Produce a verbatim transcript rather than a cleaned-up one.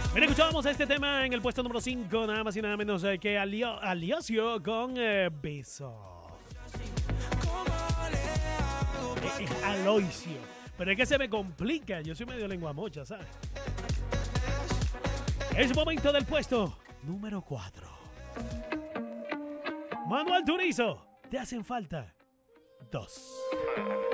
Mira, escuchábamos este tema en el puesto número cinco, nada más y nada menos eh, que Alio, Aliosio con eh, Beso. Es, es Aloisio, pero es que se me complica, yo soy medio lengua mocha, ¿sabes? Es momento del puesto número cuatro. Manuel Turizo, te hacen falta dos.